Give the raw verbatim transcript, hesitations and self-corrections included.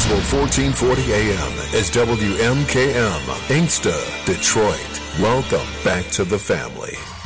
Knoxville fourteen forty A M is W M K M, Inkster, Detroit. Welcome back to the family.